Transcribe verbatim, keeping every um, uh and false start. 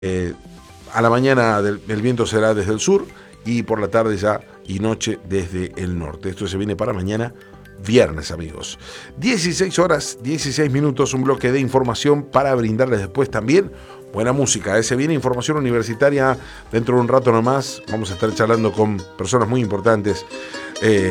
Eh, a la mañana del, el viento será desde el sur y por la tarde ya y noche desde el norte. Esto se viene para mañana viernes, amigos. dieciséis horas, dieciséis minutos, un bloque de información para brindarles después también buena música. ¿eh? Se viene información universitaria dentro de un rato nomás. Vamos a estar charlando con personas muy importantes. Eh,